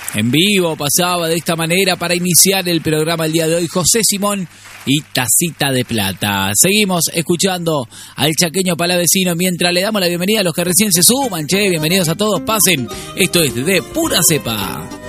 En vivo pasaba de esta manera para iniciar el programa el día de hoy José Simón y Tacita de Plata. Seguimos escuchando al chaqueño palavecino mientras le damos la bienvenida a los que recién se suman. Bienvenidos a todos, pasen. Esto es de pura cepa.